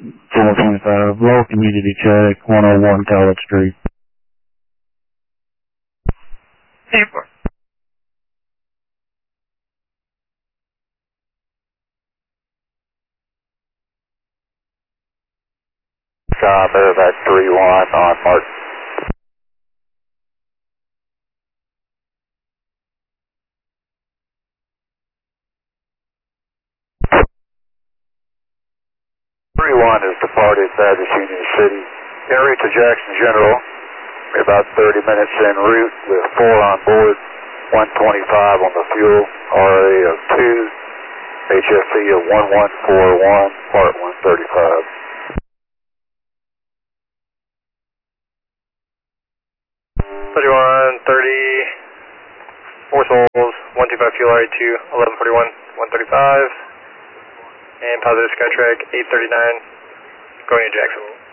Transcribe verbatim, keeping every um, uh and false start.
four twenty-five, low humidity check, one oh one College Street. Super. Shop Airback three one on Martin. three one is departed Savage Union City. Area to Jackson General. We're about thirty minutes en route with four on board. one twenty-five on the fuel. R A of two. H F C of one one four one. Part one thirty-five. thirty-one, thirty, four souls, one two five fuel R A two, eleven forty-one, one thirty-five, and positive Skytrack eight thirty-nine, going to Jacksonville.